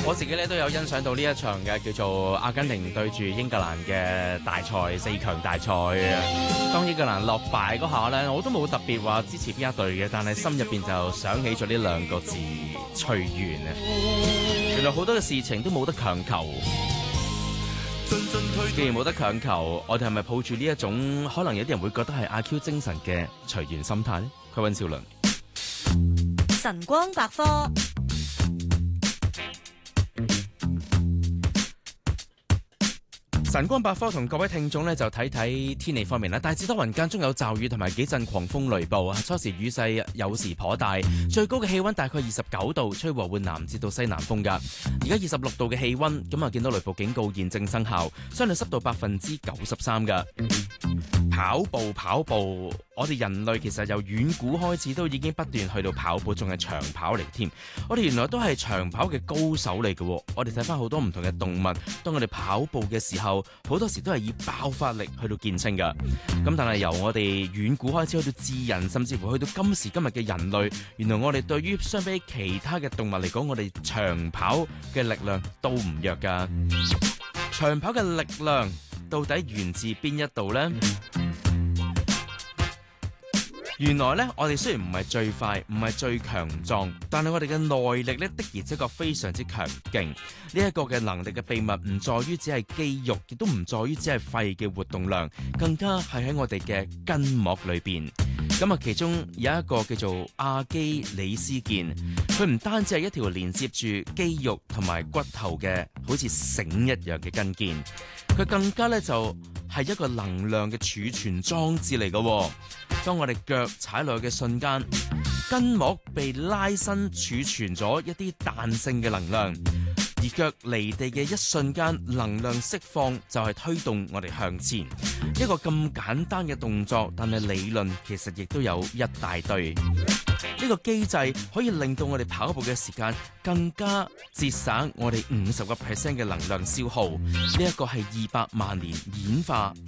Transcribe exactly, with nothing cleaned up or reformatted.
我自己咧都有欣賞到呢一場嘅叫做阿根廷對住英格蘭嘅大賽四強大賽。當英格蘭落敗嗰下咧，我都冇特別話支持邊一隊嘅，但係心入邊就想起咗呢兩個字隨緣啊！原來好多嘅事情都冇得強求。既然冇得強求，我哋係咪抱住呢一種可能有啲人會覺得係阿 Q 精神嘅隨緣心態呢？佢溫兆倫晨光百科。 晨光百科同各位聽眾呢就睇睇天氣方面啦，大致多雲間中有驟雨同埋幾陣狂風雷暴啊，初時雨勢有時頗大，最高嘅氣溫大概二十九度，吹和緩南至到西南風噶。而家二十六度嘅氣溫，咁啊見到雷暴警告現正生效，相對濕度百分之九十三噶。跑步跑步，我哋人類其實由遠古開始都已經不斷去到跑步，仲係長跑嚟添。我哋原來都係長跑嘅高手嚟嘅。我哋睇翻好多唔同嘅動物，當我哋跑步嘅時候，好多時都係以爆發力去到見稱噶。咁但係由我哋遠古開始去到智人，甚至乎去到今時今日嘅人類，原來我哋對於相比其他嘅動物嚟講，我哋長跑嘅力量都唔弱噶。長跑嘅力量到底源自邊一度呢？原來咧，我哋雖然唔係最快，唔係最強壯，但係我哋嘅耐力咧的而且確非常之強勁。呢一個嘅能力嘅秘密唔在於只係肌肉，亦都唔在於只係肺嘅活動量，更加係喺我哋嘅筋膜裏邊。咁啊，其中有一個叫做阿基里斯腱，佢唔單止係一條連接住肌肉同埋骨頭嘅好似繩一樣嘅筋腱，佢更加咧就係一個能量嘅儲存裝置嚟嘅。當我哋腳踩落去嘅瞬間，筋膜被拉伸，儲存咗一啲彈性嘅能量，而腳離地嘅一瞬間，能量釋放就係推動我哋向前。一個咁簡單嘅動作，但係理論其實亦都有一大堆。呢個機制可以令到我哋跑步嘅時間更加節省我哋五十個 percent 嘅能量消耗。呢一個係二百萬年演化